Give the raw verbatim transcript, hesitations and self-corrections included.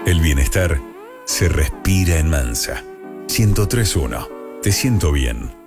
El bienestar se respira en Mansa. ciento tres punto uno. Te siento bien.